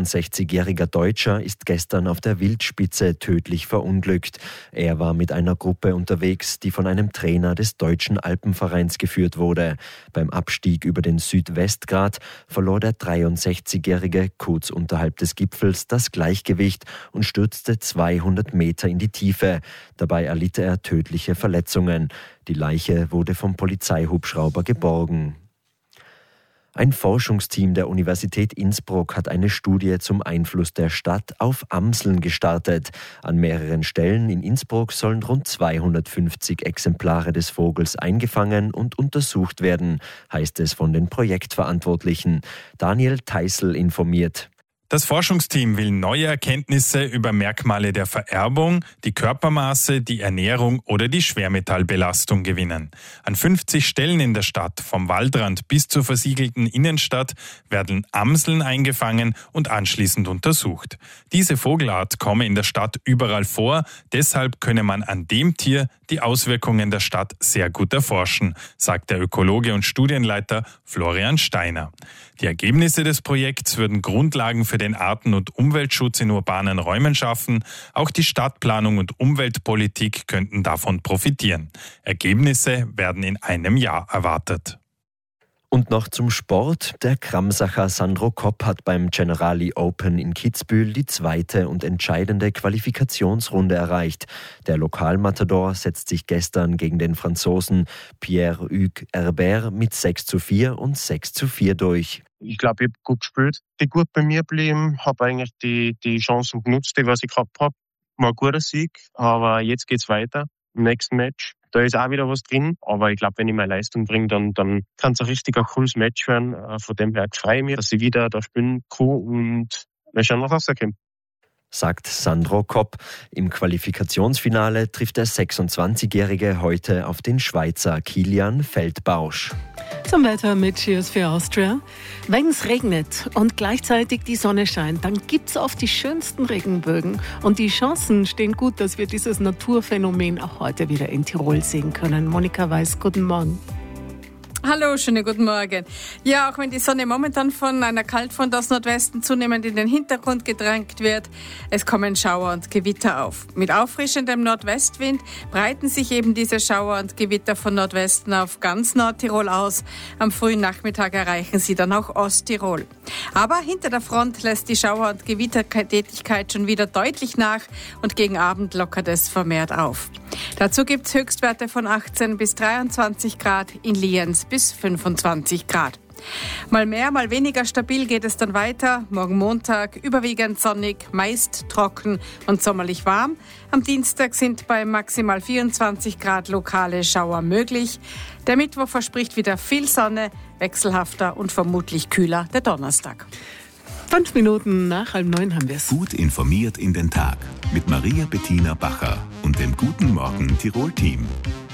63-jähriger Deutscher ist gestern auf der Wildspitze tödlich verunglückt. Er war mit einer Gruppe unterwegs, die von einem Trainer des Deutschen Alpenvereins geführt wurde. Beim Abstieg über den Südwestgrat verlor der 63-jährige kurz unterhalb des Gipfels das Gleichgewicht und stürzte 200 Meter in die Tiefe. Dabei erlitt er tödliche Verletzungen. Die Leiche wurde vom Polizeihubschrauber geborgen. Ein Forschungsteam der Universität Innsbruck hat eine Studie zum Einfluss der Stadt auf Amseln gestartet. An mehreren Stellen in Innsbruck sollen rund 250 Exemplare des Vogels eingefangen und untersucht werden, heißt es von den Projektverantwortlichen. Daniel Teissl informiert. Das Forschungsteam will neue Erkenntnisse über Merkmale der Vererbung, die Körpermaße, die Ernährung oder die Schwermetallbelastung gewinnen. An 50 Stellen in der Stadt, vom Waldrand bis zur versiegelten Innenstadt, werden Amseln eingefangen und anschließend untersucht. Diese Vogelart komme in der Stadt überall vor, deshalb könne man an dem Tier die Auswirkungen der Stadt sehr gut erforschen, sagt der Ökologe und Studienleiter Florian Steiner. Die Ergebnisse des Projekts würden Grundlagen für den Arten- und Umweltschutz in urbanen Räumen schaffen. Auch die Stadtplanung und Umweltpolitik könnten davon profitieren. Ergebnisse werden in einem Jahr erwartet. Und noch zum Sport. Der Kramsacher Sandro Kopp hat beim Generali Open in Kitzbühel die zweite und entscheidende Qualifikationsrunde erreicht. Der Lokalmatador setzt sich gestern gegen den Franzosen Pierre-Hugues Herbert mit 6:4 und 6:4 durch. Ich glaube, ich habe gut gespielt. Bin gut bei mir geblieben, habe eigentlich die Chancen genutzt, die was ich gehabt habe. War ein guter Sieg, aber jetzt geht's weiter im nächsten Match. Da ist auch wieder was drin, aber ich glaube, wenn ich meine Leistung bringe, dann kann es ein richtig cooles Match werden. Von dem her freue ich mich, dass ich wieder da spielen kann und wir schauen, was rauskommt. Sagt Sandro Kopp. Im Qualifikationsfinale trifft der 26-Jährige heute auf den Schweizer Kilian Feldbausch. Zum Wetter mit Cheers für Austria. Wenn es regnet und gleichzeitig die Sonne scheint, dann gibt es oft die schönsten Regenbögen. Und die Chancen stehen gut, dass wir dieses Naturphänomen auch heute wieder in Tirol sehen können. Monika Weiß, guten Morgen. Hallo, schönen guten Morgen. Ja, auch wenn die Sonne momentan von einer Kaltfront aus Nordwesten zunehmend in den Hintergrund gedrängt wird, es kommen Schauer und Gewitter auf. Mit auffrischendem Nordwestwind breiten sich eben diese Schauer und Gewitter von Nordwesten auf ganz Nordtirol aus. Am frühen Nachmittag erreichen sie dann auch Osttirol. Aber hinter der Front lässt die Schauer- und Gewittertätigkeit schon wieder deutlich nach und gegen Abend lockert es vermehrt auf. Dazu gibt es Höchstwerte von 18 bis 23 Grad, in Lienz bis 25 Grad. Mal mehr, mal weniger stabil geht es dann weiter. Morgen Montag überwiegend sonnig, meist trocken und sommerlich warm. Am Dienstag sind bei maximal 24 Grad lokale Schauer möglich. Der Mittwoch verspricht wieder viel Sonne, wechselhafter und vermutlich kühler der Donnerstag. 5 Minuten nach 8:30 haben wir es. Gut informiert in den Tag mit Maria Bettina Bacher und dem Guten Morgen Tirol-Team.